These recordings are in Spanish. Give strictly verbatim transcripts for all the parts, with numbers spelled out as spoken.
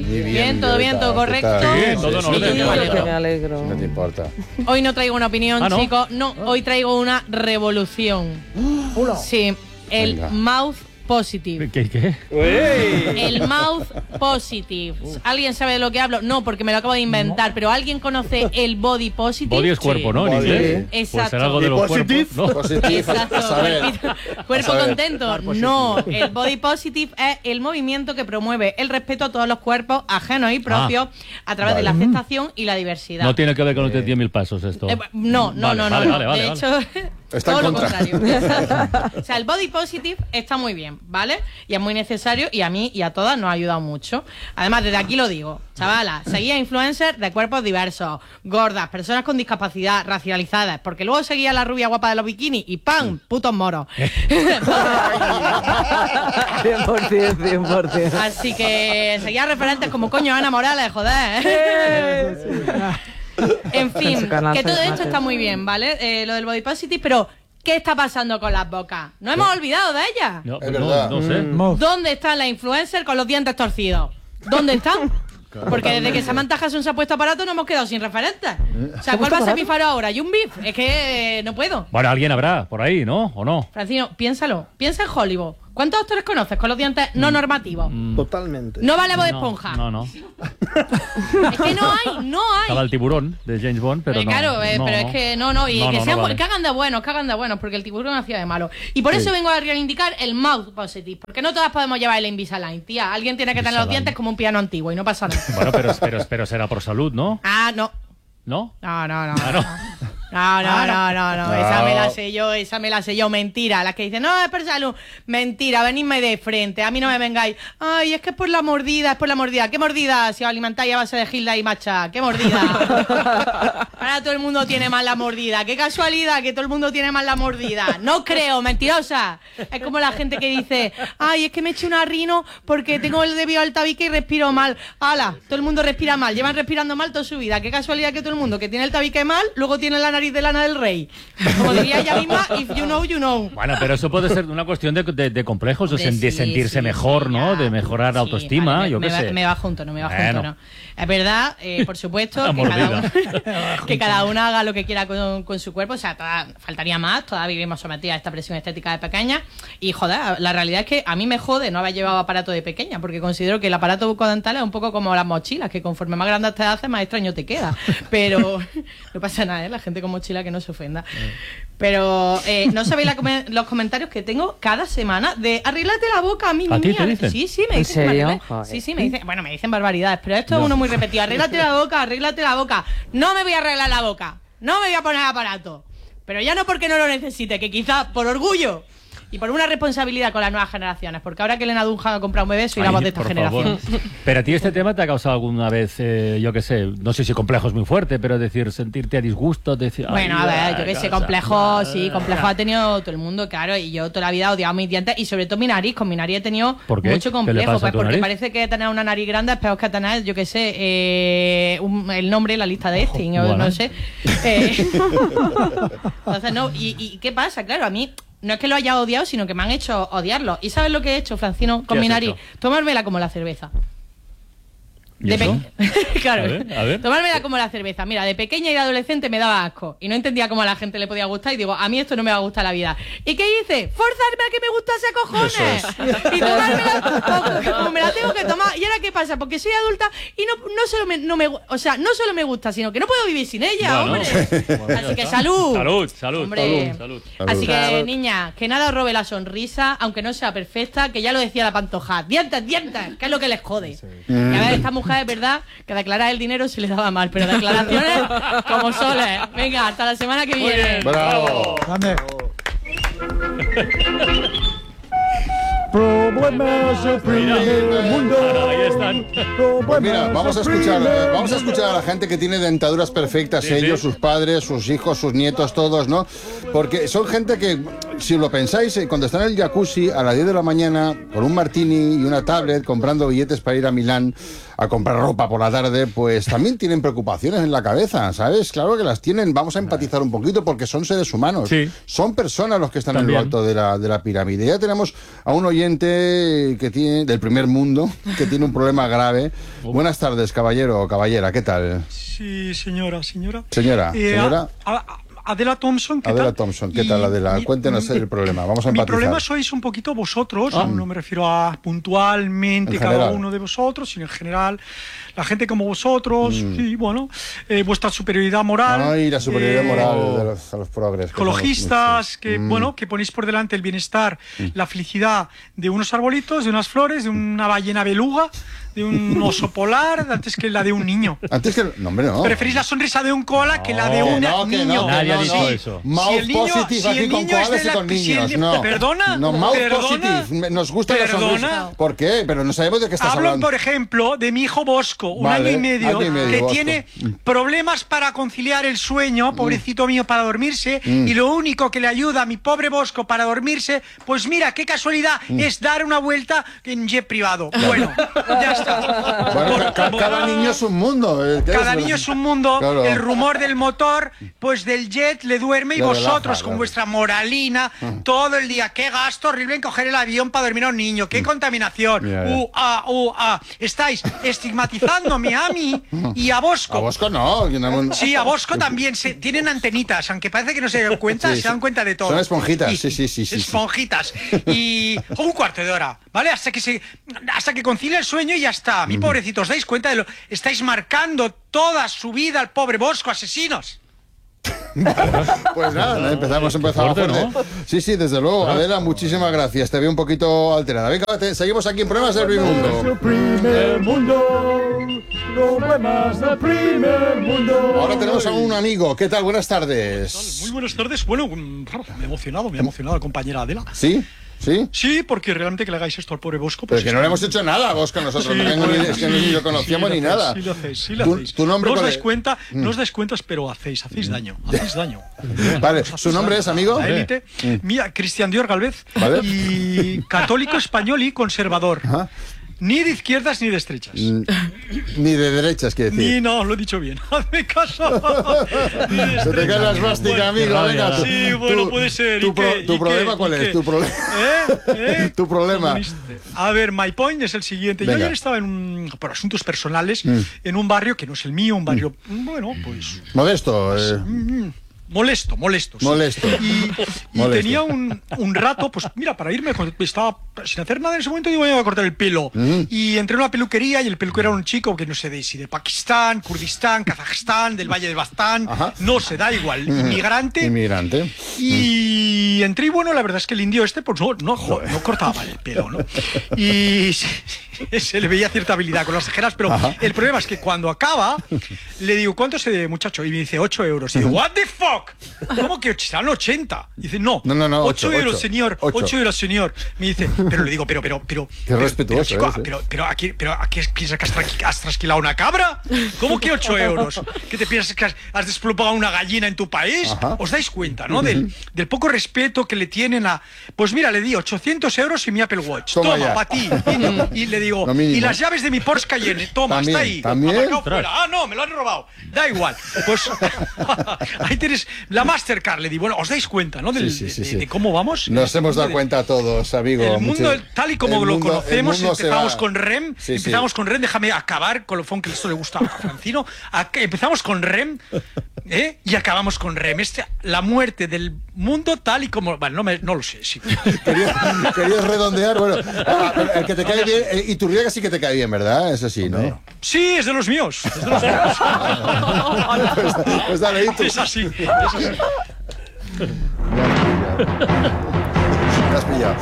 Muy bien, bien, todo bien, todo correcto. Sí, todo no, sí, me alegro. Me alegro. No te importa. Hoy no traigo una opinión, ¿Ah, no? chicos. No, hoy traigo una revolución. Sí, el Venga. mouth positive. ¿Qué? qué? El mouth positive. ¿Alguien sabe de lo que hablo? No, porque me lo acabo de inventar, pero ¿alguien conoce el body positive? Body es cuerpo, ¿no? En Body. inglés. Exacto. Pues será algo de ¿Y los positive? cuerpos, ¿no? Positivo, Exacto, a saber. cuerpito- cuerpo A saber. contento. No, el body positive es el movimiento que promueve el respeto a todos los cuerpos ajenos y propios a través de la aceptación y la diversidad. No tiene que ver con los diez mil pasos esto. Eh, no, no, Vale, no, no. vale, no. vale, vale, de vale. hecho, Está todo en lo contra. contrario. O sea, el body positive está muy bien, ¿vale? Y es muy necesario y a mí y a todas nos ha ayudado mucho. Además, desde aquí lo digo, chavalas, seguía influencers de cuerpos diversos, gordas, personas con discapacidad, racializadas, porque luego seguía la rubia guapa de los bikinis y ¡pam! Putos moros. cien por ciento, cien por ciento. Así que seguía referentes como coño Ana Morales, joder. ¿eh? En fin, Su canal que todo se esto mate. está muy bien, ¿vale? Eh, lo del body positive, pero ¿qué está pasando con las bocas? No hemos olvidado de ellas. Es No, pues verdad. no, no sé. ¿Dónde están las influencers con los dientes torcidos? ¿Dónde están? Porque desde que Samantha Hudson se ha puesto aparato no hemos quedado sin referentes. O sea, ¿cuál va a ser mi faro ahora? ¿Y un beef? Es que eh, no puedo. Bueno, alguien habrá por ahí, ¿no? ¿O no? Francino, piénsalo. Piensa en Hollywood. ¿Cuántos actores conoces con los dientes no normativos? Totalmente. No vale Bob No, Esponja. No, no. Es que no hay, no Estaba hay. el tiburón de James Bond, pero Eh, no. claro, eh, no, pero no. es que no, no, y No, que no, sean no bu- vale. que hagan de buenos, que hagan de buenos, porque el tiburón hacía de malo. Y por eso vengo a reivindicar el mouth positive, porque no todas podemos llevar el Invisalign, tía. Alguien tiene que tener los Invisalign. dientes como un piano antiguo y no pasa nada. Bueno, pero, pero, pero será por salud, ¿no? Ah, no. ¿No? No, no, no. Ah, no. No, no, no, no, no, No. esa me la sé yo, esa me la sé yo, mentira. Las que dicen, no, es por salud, mentira, venidme de frente, a mí no me vengáis. Ay, es que es por la mordida, es por la mordida. ¿Qué mordida si os alimentáis a base de Gilda y Macha? ¿Qué mordida? Ahora todo el mundo tiene más la mordida. Qué casualidad que todo el mundo tiene más la mordida. No creo, mentirosa. Es como la gente que dice, ay, es que me he hecho una rino porque tengo el debido al tabique y respiro mal. Hala, todo el mundo respira mal, llevan respirando mal toda su vida. Qué casualidad que todo el mundo que tiene el tabique mal, luego tiene la nariz de Lana del Rey. Como diría ella misma, if you know, you know. Bueno, pero eso puede ser una cuestión de, de, de complejos, de, Hombre, sen- de sí, sentirse sí, mejor, sí, ¿no? ya. De mejorar la Sí, autoestima, vale, me, yo qué me va, sé. me va junto, no me va Bueno. junto, no. Es verdad, eh, por supuesto, que Una cada, mordida. uno, que cada una haga lo que quiera con, con su cuerpo. O sea, toda- faltaría más, todas vivimos sometidas a esta presión estética de pequeña. Y joder, la realidad es que a mí me jode no haber llevado aparato de pequeña, porque considero que el aparato bucodental es un poco como las mochilas, que conforme más grande te haces, más extraño te queda. Pero no pasa nada, ¿eh? La gente con mochila que no se ofenda. Pero eh, no sabéis la come- los comentarios que tengo cada semana de arréglate la boca a mí, ¿A ti mía. te dicen? Sí, sí, me ¿En dicen. que me serio? arregle. Joder. Sí, sí, me dicen. Bueno, me dicen barbaridades, pero esto es No. uno muy repetido. Arréglate la boca, arréglate la boca. No me voy a arreglar la boca. No me voy a poner aparato. Pero ya no porque no lo necesite, que quizá por orgullo y por una responsabilidad con las nuevas generaciones. Porque ahora que Elena Dunham ha comprado un bebé, soy la Ay, voz de esta por generación. favor. Pero a ti este tema te ha causado alguna vez, eh, yo qué sé, no sé si complejo es muy fuerte, pero decir, sentirte a disgusto, decir... Bueno, ay, a ver, yo ay, qué sé, cosa, complejo, ay, sí, complejo ha tenido todo el mundo, claro, y yo toda la vida he odiado mis dientes y sobre todo mi nariz, con mi nariz he tenido ¿Por qué? mucho ¿Qué le complejo, pasa a pues tu porque nariz? parece que tener una nariz grande es peor que tener, yo qué sé, eh, un- el nombre en la lista de Epstein, o Bueno. no sé. Eh, entonces, no, y, y ¿qué pasa? Claro, a mí... No es que lo haya odiado, sino que me han hecho odiarlo. ¿Y sabes lo que he hecho, Francino, con ¿Qué mi has nariz? hecho? Tomármela como la cerveza. ¿Y De eso? pe- claro. A ver, a ver. Tomármela como la cerveza. Mira, de pequeña y de adolescente me daba asco. Y no entendía cómo a la gente le podía gustar. Y digo, a mí esto no me va a gustar la vida. ¿Y qué hice? Forzarme a que me gustase cojones. Y tomármela como me la tengo que tomar. ¿Y ahora qué pasa? Porque soy adulta y no, no solo me, no me, o sea, no solo me gusta, sino que no puedo vivir sin ella, Bueno. hombre. Así que salud. Salud, salud, Hombre. salud, Así que, Salud. niña, que nada os robe la sonrisa, aunque no sea perfecta, que ya lo decía la Pantoja. Dientes, dientes, que es lo que les jode. Y a ver, esta mujer es verdad que declarar el dinero se le daba mal, pero declaraciones como soles. Venga, hasta la semana que viene. Bravo. Grande. Problemas del primer mundo. Ahora, ahí están. Pues mira, vamos a escuchar, eh, vamos a escuchar a la gente que tiene dentaduras perfectas, Sí, ellos, sí. sus padres, sus hijos, sus nietos, todos, ¿no? Porque son gente que si lo pensáis, eh, cuando están en el jacuzzi a las diez de la mañana, con un martini y una tablet, comprando billetes para ir a Milán a comprar ropa por la tarde, pues también tienen preocupaciones en la cabeza, ¿sabes? Claro que las tienen. Vamos a empatizar un poquito porque son seres humanos. Sí. Son personas los que están También. en lo alto de la, de la pirámide. Ya tenemos a un oyente que tiene del primer mundo, que tiene un problema grave. Buenas tardes, caballero o caballera, ¿qué tal? Sí, señora, señora. Señora, Eh, señora. a- a- Adela Thompson, ¿qué Adela tal? Thompson, ¿qué Y tal, Adela? mi- Cuéntenos mi- el problema, vamos a Mi empatizar. problema sois un poquito vosotros, Ah. no me refiero a puntualmente En cada general. uno de vosotros, sino en general la gente como vosotros, y bueno, eh, vuestra superioridad moral. Ay, la superioridad eh, moral de los, a los progres. que somos ecologistas muchos. que Mm. bueno que ponéis por delante el bienestar, la felicidad de unos arbolitos, de unas flores, de una ballena beluga, de un oso polar, antes que la de un niño. Antes que... No, hombre, no. Preferís la sonrisa de un koala que la de Que un no, que niño. no, que Nadie ha no, dicho no. eso. Mouth Si el niño- positive si aquí el con niño es koalas de y la- con si el niños, ni- no. ¿Perdona? No, mouth ¿Perdona? positive. Nos gusta la ¿Perdona? sonrisa. ¿Por qué? Pero no sabemos de qué estás Hablo, hablando. por ejemplo, de mi hijo Bosco, un Vale, año y medio, año y medio, que Bosco. tiene problemas para conciliar el sueño, pobrecito mío, para dormirse, Mm. y lo único que le ayuda a mi pobre Bosco para dormirse, pues mira, qué casualidad, Mm. es dar una vuelta en jet privado. Bueno, ya está. Bueno, Por- ca- ca- cada niño es un mundo. eh, ¿qué Cada niño es un mundo, Claro. el rumor del motor, pues del jet le duerme y Le vosotros relaja, con claro. vuestra moralina todo el día. Qué gasto horrible en coger el avión para dormir a un niño, qué contaminación. Ya, ya. Uh, ah, uh, ah. Estáis estigmatizándome a mí y a Bosco. A Bosco no. que no- Sí, a Bosco también. Se, tienen antenitas, aunque parece que no se dan cuenta, Sí, se dan sí. cuenta de todo. Son esponjitas, Y- sí, sí, sí, sí, sí. Esponjitas. Y un cuarto de hora, ¿vale? Hasta que se, hasta que concilie el sueño y ya está. Mi pobrecito, ¿os dais cuenta de lo? Estáis marcando toda su vida al pobre Bosco, asesinos. Pues nada, empezamos, empezamos Fuerte, fuerte. ¿no? Sí, sí, desde luego. Adela, muchísimas gracias. Te veo un poquito alterada. Venga, te- seguimos aquí en Problemas del Es Mundo. el primer mundo. Problemas del primer mundo. Ahora tenemos a un amigo. ¿Qué tal? Buenas tardes. Muy buenas tardes. Bueno, mm, me he emocionado, me ha emocionado la compañera Adela. ¿Sí? ¿Sí? Sí, porque realmente que le hagáis esto al pobre Bosco. Pero Pues que no le hemos hecho nada a Bosco nosotros. Sí, no tengo ni bueno, idea, es que ni lo conocíamos sí ni lo nada. hacéis, Sí lo hacéis, sí lo ¿Tu, hacéis. tu nombre no os cuál dais es? cuenta, no os dais cuenta, pero hacéis, hacéis daño, hacéis daño. Vale, ¿su nombre es, amigo? La élite, mira, Cristian Dior Galvez, Vale. y católico español y conservador. Ajá. Ni de izquierdas ni de estrechas. Mm, Ni de derechas, quiere decir. Ni, no, lo he dicho bien. Hazme caso. Ni de Se te cae la estrechas. esvástica, Bueno, amigo. Venga, tú- Sí, bueno, tú- puede ser. ¿Tu, ¿Y pro- qué? tu ¿Y problema qué? cuál ¿Y es? qué? ¿Tu, pro- ¿Eh? ¿Eh? tu problema? Comunista. A ver, my point es el siguiente. Yo Venga. ayer estaba en un, por asuntos personales Mm. en un barrio que no es el mío, un barrio, bueno, pues Modesto. eh, mm, molesto, molesto. sí. Molesto. Y, y Molesto. tenía un, un rato, pues mira, para irme, estaba sin hacer nada en ese momento, digo, voy a cortar el pelo. Mm. Y entré en una peluquería y el peluquero era un chico que no sé de si de Pakistán, Kurdistán, Kazajstán, del Valle del Bastán, Ajá. no se da igual, inmigrante. Inmigrante. Y entré y bueno, la verdad es que el indio este pues no, no, no cortaba mal el pelo, ¿no? Y se, se le veía cierta habilidad con las tijeras, pero Ajá. el problema es que cuando acaba, le digo, ¿cuánto se debe, muchacho? Y me dice, ocho euros. Y digo, ¿what the fuck? ¿Cómo que serán ochenta? Y dice, no, No, no, no, ocho ocho, euros, ocho. señor, Ocho. ocho euros, señor. Me dice, pero le digo, pero, pero, pero... Qué pero, respetuoso pero, chico, eres, ¿eh? pero, pero aquí, pero aquí piensas que has, tra- has trasquilado una cabra. ¿Cómo que ocho euros? ¿Qué te piensas que has, has desplumado una gallina en tu país? Ajá. ¿Os dais cuenta, no? Del, del poco respeto que le tienen a... Pues mira, le di ochocientos euros y mi Apple Watch. Toma Toma, ya. para ti. Y, y le digo, Lo mínimo. y las llaves de mi Porsche Cayenne. Toma, También, está ahí. también. Aparcado fuera. Ah, no, me lo han robado. Da igual. Pues ahí tienes la Mastercard. Le di, bueno, ¿os dais cuenta, no? Del- Sí, sí, sí, de, sí. de cómo vamos. Nos hemos dado De- cuenta todos, amigo. el mundo, Mucho- tal y como el lo mundo- el conocemos, mundo se empezamos va. con REM, Sí, sí. empezamos con REM, déjame acabar con lo fon que esto le gusta a Francino, a- empezamos con REM, ¿eh? Y acabamos con REM, este, la muerte del mundo tal y como, bueno, no, me- no lo sé, sí. Querías, querías redondear, bueno, ah, pero el que te cae bien, el Iturriaga sí que te cae bien, ¿verdad? Eso sí, ¿no? Sí, es de los míos, es de los míos. Pues, pues dale, Itu. Es así, es así. Me has pillado.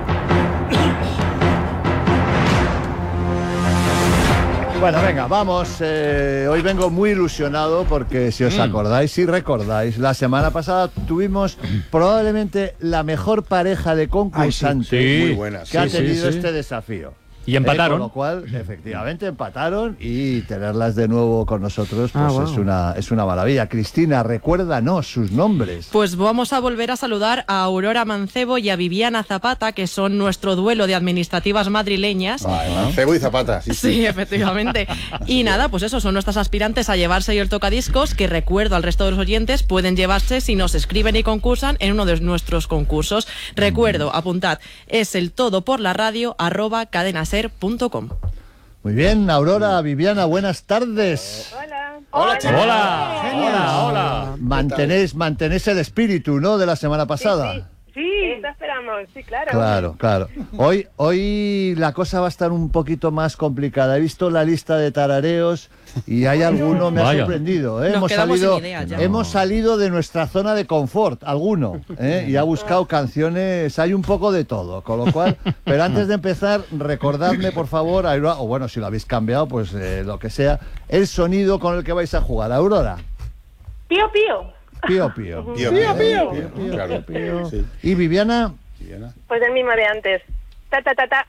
Bueno, venga, vamos. eh, hoy vengo muy ilusionado porque si os acordáis, si recordáis, la semana pasada tuvimos probablemente la mejor pareja de concursantes Sí. Muy buenas. que ha Sí, sí, tenido sí. este desafío. Y empataron. Eh, con lo cual, efectivamente, empataron y tenerlas de nuevo con nosotros pues Ah, wow. es, una, es una maravilla. Cristina, recuérdanos sus nombres. Pues vamos a volver a saludar a Aurora Mancebo y a Viviana Zapata, que son nuestro duelo de administrativas madrileñas. Ay, Mancebo y Zapata, sí, sí. Sí, efectivamente. Y nada, pues eso, son nuestras aspirantes a llevarse hoy el tocadiscos, que recuerdo al resto de los oyentes, pueden llevarse si nos escriben y concursan en uno de nuestros concursos. Recuerdo, apuntad, es el todo por la radio arroba cadenaser punto com. Muy bien, Aurora, Viviana, buenas tardes. Hola. Hola, chicos. Hola, hola, hola. Mantenéis, mantenéis el espíritu, ¿no?, de la semana pasada. Sí, sí, eso esperamos, sí, claro. Claro, claro. Hoy, hoy la cosa va a estar un poquito más complicada. He visto la lista de tarareos y hay alguno, me ha Vaya. sorprendido. ¿eh? Nos Hemos, quedamos salido, sin ideas ya. hemos salido de nuestra zona de confort, alguno, ¿eh? y ha buscado canciones, hay un poco de todo, con lo cual, pero antes de empezar, recordadme, por favor, Aurora, o bueno, si lo habéis cambiado, pues eh, lo que sea, el sonido con el que vais a jugar. Aurora. Pío, pío. Pío, pío. Pío, Pío, pío. pío, pío, claro. Pío. Sí. Y Viviana. Viviana. Pues el mismo de antes. Ta, ta, ta, ta.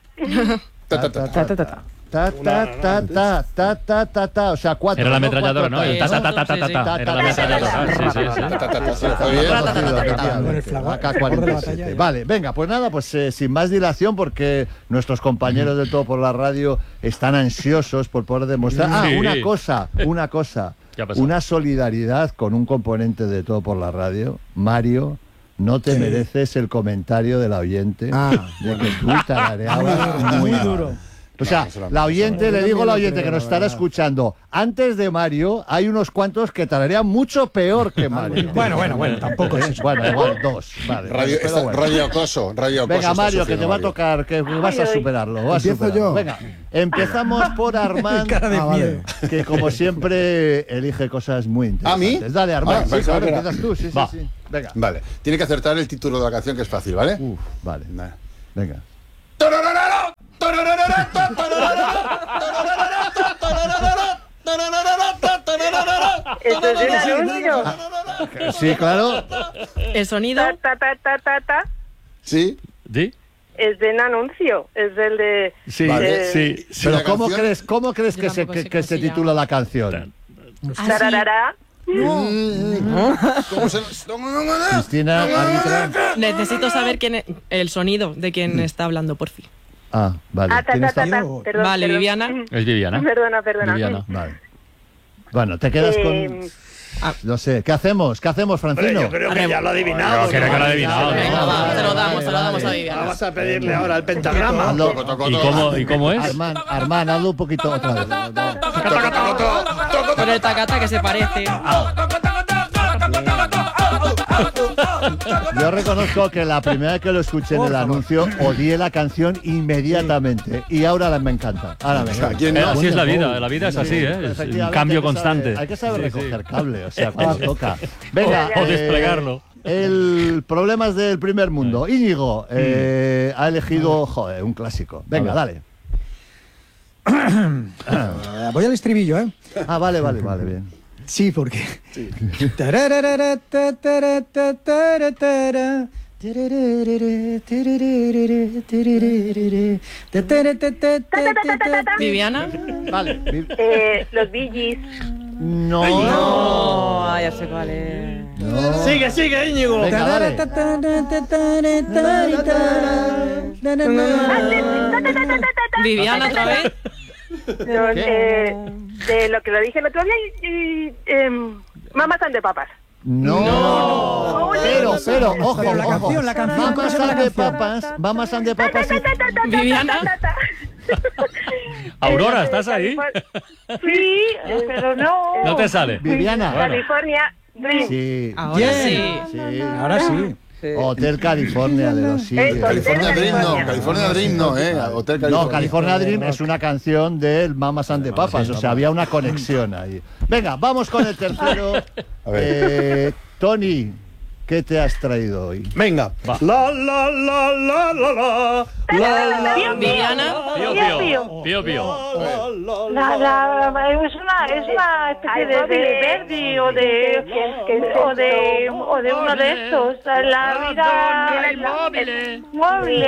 Ta, ta, ta, Ta, ta, ta. Ta, ta, ta, ta, ta, ta, ta, ta. O sea, cuatro. Era la ¿no? ametralladora, ¿no? Cuatro, El ta, ta, ta, ta, Sí, ta, sí. ta. Era la ametralladora. Sí, sí, sí. ta, ta, ta, sí, está bien. Conocido, efectivamente. Con el flagor- A K flagor de la cuarenta y siete. batalla. Vale, venga, pues nada, pues eh, sin más dilación, porque nuestros compañeros de Todo por la Radio están ansiosos por poder demostrar. Ah, Sí. una cosa, una cosa. ¿Qué ha pasado? Una solidaridad con un componente de Todo por la Radio. Mario, no te mereces el comentario del oyente Ah. de que tú tarareabas Muy mal. duro. O sea, No, solamente la oyente, eso. le Yo digo a la también oyente lo que nos creo, estará la verdad. escuchando, antes de Mario hay unos cuantos que tararean mucho peor que Mario. Bueno, bueno, bueno, tampoco es eso. Bueno, igual dos. Vale, Radio, pero está- bueno. radio acoso, radio acoso. Venga, está Mario, que sufriendo te va a Mario. tocar, que vas a ay. superarlo. Vas a Empiezo superarlo. yo. Venga, empezamos por Armand, Cara de Ah, vale. miedo. que como siempre elige cosas muy ¿A mí? interesantes. Dale, Armand. Ah, sí, pensaba claro, que era- empiezas tú, sí, sí, Va. sí. Venga. Vale, tiene que acertar el título de la canción, que es fácil, ¿vale? Uf, vale. Nah. Venga. Esto es un anuncio. Sí, claro. El sonido, Ta, ta, ta, ta, ta, ta. Sí. ¿Sí? Es de un anuncio. Es del de. Sí, Vale. sí. Si Pero la ¿cómo canción- crees, cómo crees Yo que se, tampoco que, sé que cómo se se titula la canción? Tararara. ¿Cómo se...? Cristina, árbitra. necesito saber quién es, el sonido de quien está hablando, por fin. Ah, vale. Ah, ta, ¿Quién ta, está ta, ta. yo? Perdón, Vale, perdón. Viviana. Es Viviana. Perdona, perdona. Viviana. Vale. Bueno, te quedas con... Eh, No sé, ¿qué hacemos? ¿Qué hacemos, Francino? Creo que ya lo ha adivinado. No, creo que lo ha adivinado, ¿no? Venga, va, se lo damos, vale, se lo damos a vale. Viviana. Vamos a pedirle ahora el pentagrama. Hazlo- Toco, toco, ¿Y toco. cómo, ¿Y cómo es? Armand, Armand, hazlo un poquito otra vez. Con el tacata que se parece. Yo reconozco que la primera vez que lo escuché en el anuncio odié la canción inmediatamente y ahora la- me encanta. Ahora me encanta. ¿quién Eh, no? así es la vida, la vida es así, ¿eh? Es un Efectivamente, cambio hay que saber- constante. hay que saber Sí, sí. recoger cable, o sea, cuando toca. Venga, O eh, desplegarlo. El problemas del primer mundo. Íñigo eh, ha elegido, joder, un clásico. Venga, dale. Eh, Voy al estribillo, ¿eh? Ah, vale, vale, vale, bien. Sí, porque. Tararara, ta, tara, ta, tara, tara. Tiririririri, tiriririrí, tiriririrí, ta, tara, ta, ta, ta, ta, ta, ta. Viviana. Vale. eh, los Bee Gees. No. No, ya sé cuál es. No. Sigue, sigue, Íñigo. Venga, dale. Ta, ta, ta, ta, tara, tara, tara. Na, na, na. Viviana otra vez. Los, eh, de lo que lo dije el otro día. Y, y, em, Mamas and the Papas. No. Pero, pero, ojo, Pero la ojo. canción, la canción, ¿cómo Mamas se llama and la the canción? papas, mamas and the papas. y- Viviana. Aurora, Eh, ¿estás ahí? Califor- Sí, eh, pero no. No te sale. Viviana. Bueno. California Dream. Sí. Ahora Bien. sí. Sí. Ahora sí. Hotel California de los Singles. Eso. California Dream no, California. California Dream no, ¿eh? Hotel California. No, California Dream es una canción del Mamas and the Papas, o sea, había una conexión ahí. Venga, vamos con el tercero. A ver. Eh, Tony, ¿qué te has traído hoy? Venga. La, la, la, la, la, la. La, la, Viviana. Pío, pío. Pío, pío. La, la, es una, es una especie de, de Verdi o de, o de, o de uno de estos. La vida, el móvil, móvil,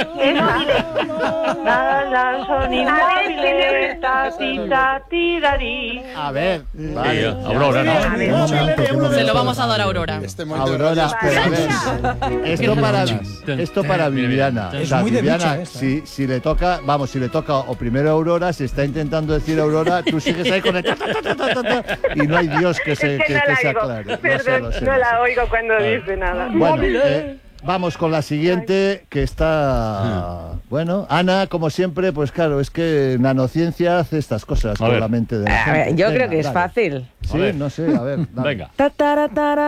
la, la, son inmóviles, tati, tati, darí. A ver, vale. Sí, Aurora, ¿no? Se lo vamos a dar a Aurora. Este momento Aurora, de pero a ver, esto para, Ten, esto para mira, mira. Viviana. Es O sea, muy de Viviana, bicha esta, si, si le toca, vamos, si le toca o primero Aurora, si está intentando decir Aurora, tú sigues ahí con el ta, ta, ta, ta, ta, ta, y no hay Dios que se, Es que que, no que la se oigo. aclare. Lo sé, Perdón, lo sé, no lo la sé. oigo cuando dice nada. Bueno, eh, vamos con la siguiente, que está... Bueno, Ana, como siempre, pues claro, es que Nanociencia hace estas cosas A con ver. la mente de la A ver, gente. yo Venga, creo que es dale. fácil. Sí, no sé, a ver. dale. Venga. Ta, tara, tara.